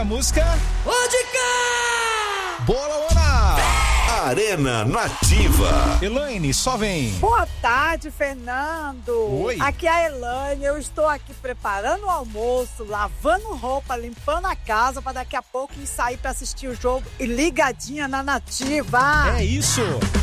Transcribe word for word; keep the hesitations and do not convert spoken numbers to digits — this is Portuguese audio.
A música... Pode cá! Bola, Ona! Arena Nativa. Elaine, só vem. Boa tarde, Fernando. Oi. Aqui é a Elaine. Eu estou aqui preparando o almoço, lavando roupa, limpando a casa para daqui a pouco sair para assistir o jogo e ligadinha na Nativa. É isso.